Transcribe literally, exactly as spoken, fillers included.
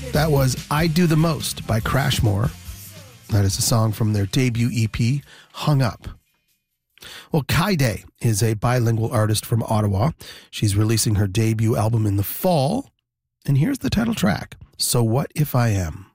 That was I Do the Most by Crashmore. That is a song from their debut E P, Hung Up. Well, Kaide is a bilingual artist from Ottawa. She's releasing her debut album in the fall. And here's the title track, So What If I Am?